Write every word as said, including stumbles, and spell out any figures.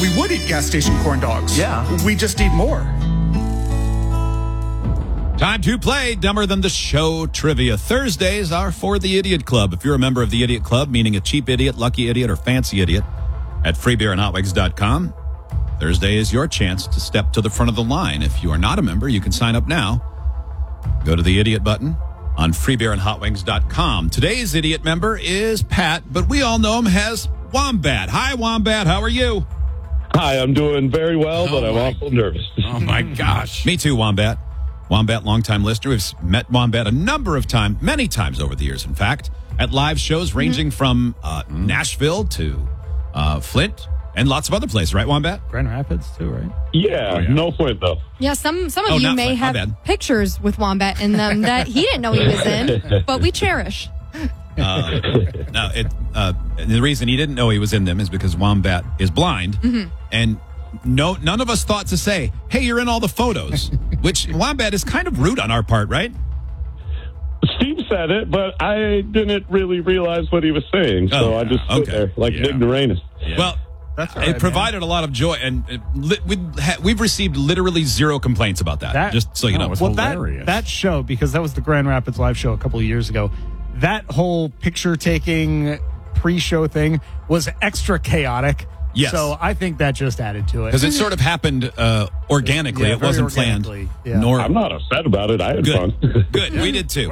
we would eat gas station corn dogs. Yeah. We just eat more. Time to play Dumber Than the Show trivia. Thursdays are for the Idiot Club. If you're a member of the Idiot Club, meaning a cheap idiot, lucky idiot, or fancy idiot, at free beer and hot wings dot com, Thursday is your chance to step to the front of the line. If you are not a member, you can sign up now. Go to the Idiot button on free beer and hot wings dot com. Today's Idiot member is Pat, but we all know him as Wombat. Hi, Wombat. How are you? Hi, I'm doing very well, but Oh, I'm my- awful nervous. Oh, my gosh. Me too, Wombat. Wombat, longtime listener. We've met Wombat a number of times, many times over the years, in fact, at live shows ranging from uh, Nashville to uh, Flint and lots of other places, right, Wombat? Grand Rapids, too, right? Yeah, Oh, yeah. no point, though. Yeah, some some of Oh, you not may Flint. My have bad. pictures with Wombat in them that he didn't know he was in, but we cherish. Uh, no, it, uh, the reason he didn't know he was in them is because Wombat is blind, and no, none of us thought to say, "Hey, you're in all the photos," which Wombat is kind of rude on our part, right? Steve said it, but I didn't really realize what he was saying, so Oh, I just stood okay. there like Yeah. an ignoramus. Well, That's all it right, provided a lot of joy, and it, li- we've, ha- we've received literally zero complaints about that. That- just so you no, know. it's Well, hilarious. that, that show, because that was the Grand Rapids live show a couple of years ago, that whole picture taking pre-show thing was extra chaotic. Yes. So I think that just added to it. Because it sort of happened uh, organically. Yeah, it very wasn't planned. organically, yeah. Nor I'm not upset about it. I had good. fun. Good. We did too.